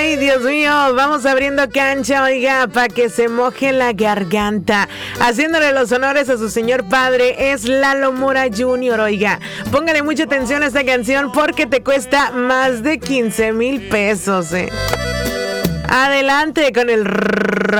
Ay, Dios mío, vamos abriendo cancha, oiga, para que se moje la garganta. Haciéndole los honores a su señor padre es Lalo Mora Jr., oiga. Póngale mucha atención a esta canción porque te cuesta más de 15,000 pesos, Adelante con el